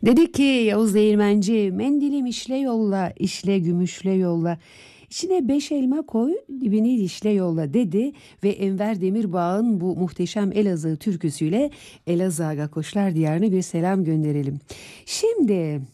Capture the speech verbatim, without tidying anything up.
Dedi ki Yavuz Değirmenci, mendilim işle yolla, işle gümüşle yolla. İçine beş elma koy, dibini dişle yolla dedi ve Enver Demirbağ'ın bu muhteşem Elazığ türküsüyle Elazığ'a Koçlar Diyarı'na bir selam gönderelim. Şimdi